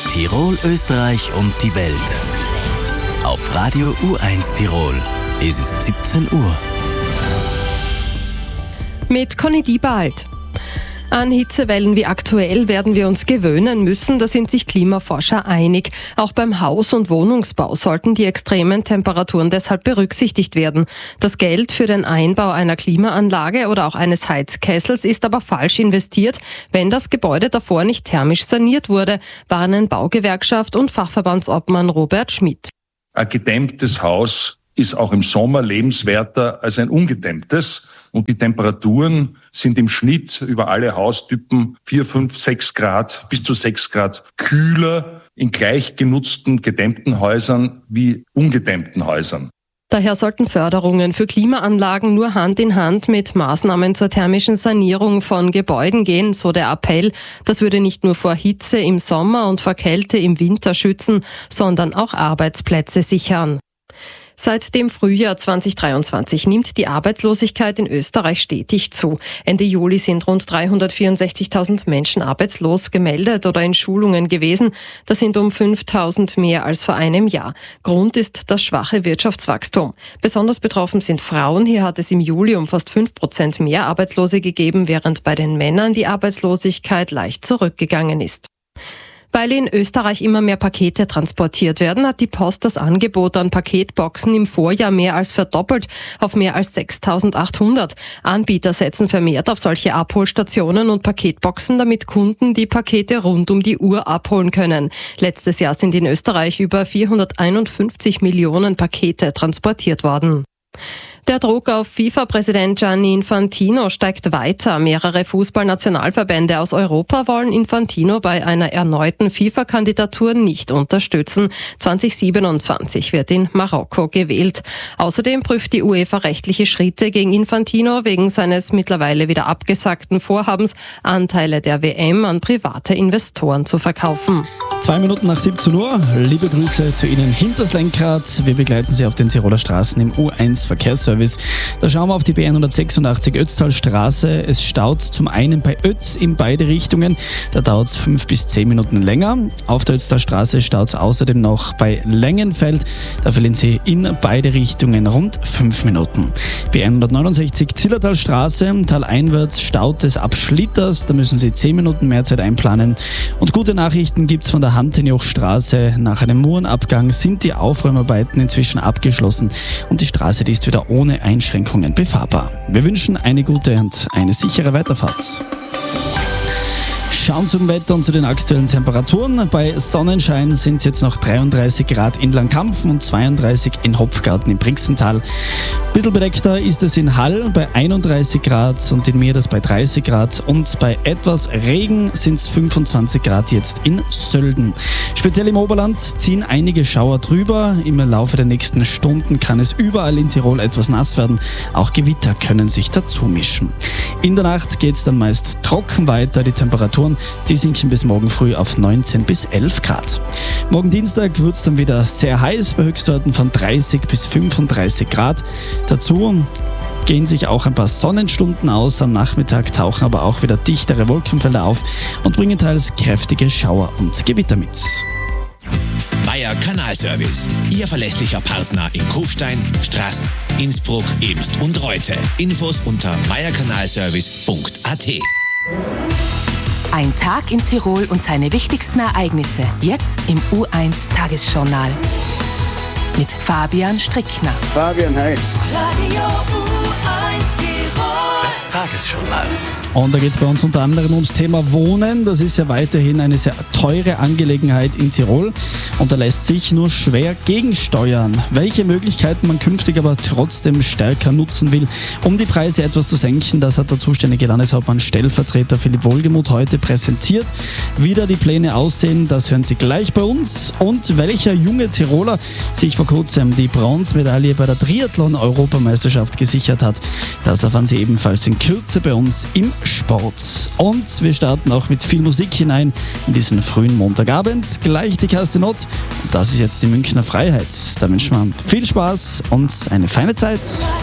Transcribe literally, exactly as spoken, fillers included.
Tirol, Österreich und die Welt. Auf Radio U eins Tirol. Es ist siebzehn Uhr. Mit Conny Diebald. An Hitzewellen wie aktuell werden wir uns gewöhnen müssen, da sind sich Klimaforscher einig. Auch beim Haus- und Wohnungsbau sollten die extremen Temperaturen deshalb berücksichtigt werden. Das Geld für den Einbau einer Klimaanlage oder auch eines Heizkessels ist aber falsch investiert, wenn das Gebäude davor nicht thermisch saniert wurde, warnen Baugewerkschaft und Fachverbandsobmann Robert Schmidt. Ein gedämmtes Haus ist auch im Sommer lebenswerter als ein ungedämmtes. Und die Temperaturen sind im Schnitt über alle Haustypen vier, fünf, sechs Grad bis zu sechs Grad kühler in gleich genutzten gedämmten Häusern wie ungedämmten Häusern. Daher sollten Förderungen für Klimaanlagen nur Hand in Hand mit Maßnahmen zur thermischen Sanierung von Gebäuden gehen, so der Appell. Das würde nicht nur vor Hitze im Sommer und vor Kälte im Winter schützen, sondern auch Arbeitsplätze sichern. Seit dem Frühjahr zweitausenddreiundzwanzig nimmt die Arbeitslosigkeit in Österreich stetig zu. Ende Juli sind rund dreihundertvierundsechzigtausend Menschen arbeitslos gemeldet oder in Schulungen gewesen. Das sind um fünftausend mehr als vor einem Jahr. Grund ist das schwache Wirtschaftswachstum. Besonders betroffen sind Frauen. Hier hat es im Juli um fast fünf Prozent mehr Arbeitslose gegeben, während bei den Männern die Arbeitslosigkeit leicht zurückgegangen ist. Weil in Österreich immer mehr Pakete transportiert werden, hat die Post das Angebot an Paketboxen im Vorjahr mehr als verdoppelt auf mehr als sechstausendachthundert. Anbieter setzen vermehrt auf solche Abholstationen und Paketboxen, damit Kunden die Pakete rund um die Uhr abholen können. Letztes Jahr sind in Österreich über vierhunderteinundfünfzig Millionen Pakete transportiert worden. Der Druck auf FIFA-Präsident Gianni Infantino steigt weiter. Mehrere Fußballnationalverbände aus Europa wollen Infantino bei einer erneuten FIFA-Kandidatur nicht unterstützen. zweitausendsiebenundzwanzig wird in Marokko gewählt. Außerdem prüft die UEFA rechtliche Schritte gegen Infantino wegen seines mittlerweile wieder abgesagten Vorhabens, Anteile der W M an private Investoren zu verkaufen. Zwei Minuten nach siebzehn Uhr. Liebe Grüße zu Ihnen hinters Lenkrad. Wir begleiten Sie auf den Tiroler Straßen im U eins Verkehrsservice. Da schauen wir auf die B hundertsechsundachtzig Ötztalstraße. Es staut zum einen bei Ötz in beide Richtungen. Da dauert es fünf bis zehn Minuten länger. Auf der Ötztalstraße staut es außerdem noch bei Längenfeld. Da verlieren Sie in beide Richtungen rund fünf Minuten. B hundertneunundsechzig Zillertalstraße. Taleinwärts staut es ab Schlitters. Da müssen Sie zehn Minuten mehr Zeit einplanen. Und gute Nachrichten gibt es von der Hantenjochstraße. Nach einem Murenabgang sind die Aufräumarbeiten inzwischen abgeschlossen und die Straße, die ist wieder ohne Einschränkungen befahrbar. Wir wünschen eine gute und eine sichere Weiterfahrt. Schauen zum Wetter und zu den aktuellen Temperaturen. Bei Sonnenschein sind es jetzt noch dreiunddreißig Grad in Langkampfen und zweiunddreißig in Hopfgarten im Brixental. Ein bisschen bedeckter ist es in Hall bei einunddreißig Grad und in Mierders bei dreißig Grad und bei etwas Regen sind es fünfundzwanzig Grad jetzt in Sölden. Speziell im Oberland ziehen einige Schauer drüber. Im Laufe der nächsten Stunden kann es überall in Tirol etwas nass werden. Auch Gewitter können sich dazu mischen. In der Nacht geht es dann meist trocken weiter. Die Temperaturen, die sinken bis morgen früh auf neunzehn bis elf Grad. Morgen Dienstag wird es dann wieder sehr heiß bei Höchstwerten von dreißig bis fünfunddreißig Grad. Dazu gehen sich auch ein paar Sonnenstunden aus. Am Nachmittag tauchen aber auch wieder dichtere Wolkenfelder auf und bringen teils kräftige Schauer und Gewitter mit. Meier Kanalservice, Ihr verlässlicher Partner in Kufstein, Straß, Innsbruck, Eemst und Reute. Infos unter meierkanalservice punkt a t. Ein Tag in Tirol und seine wichtigsten Ereignisse. Jetzt im U eins Tagesjournal. Mit Fabian Strickner. Fabian, hi. Radio U eins Tirol. Das Tagesjournal. Und da geht es bei uns unter anderem ums Thema Wohnen. Das ist ja weiterhin eine sehr teure Angelegenheit in Tirol und da lässt sich nur schwer gegensteuern. Welche Möglichkeiten man künftig aber trotzdem stärker nutzen will, um die Preise etwas zu senken, das hat der zuständige Landeshauptmann Stellvertreter Philipp Wohlgemuth heute präsentiert. Wie da die Pläne aussehen, das hören Sie gleich bei uns. Und welcher junge Tiroler sich vor kurzem die Bronzemedaille bei der Triathlon-Europameisterschaft gesichert hat, das erfahren Sie ebenfalls in Kürze bei uns im Sport. Und wir starten auch mit viel Musik hinein in diesen frühen Montagabend. Gleich die Kerstin Ott. Und das ist jetzt die Münchner Freiheit. Da wünschen wir viel Spaß und eine feine Zeit.